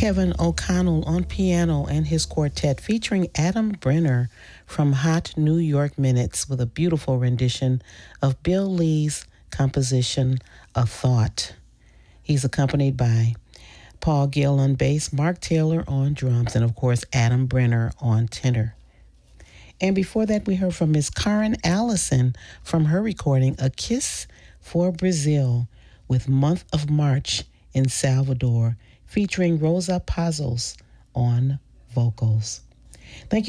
Kevin O'Connell on piano and his quartet featuring Adam Brenner from Hot New York Minutes with a beautiful rendition of Bill Lee's composition, A Thought. He's accompanied by Paul Gill on bass, Mark Taylor on drums, and of course Adam Brenner on tenor. And before that, we heard from Miss Karen Allison from her recording, A Kiss for Brazil, with Month of March in Salvador, featuring Rosa Pazos on vocals. Thank you.